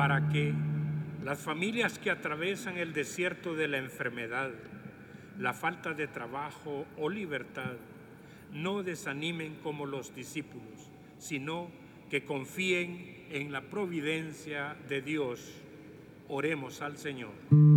para que las familias que atraviesan el desierto de la enfermedad, la falta de trabajo o libertad, no desanimen como los discípulos, sino que confíen en la providencia de Dios. Oremos al Señor.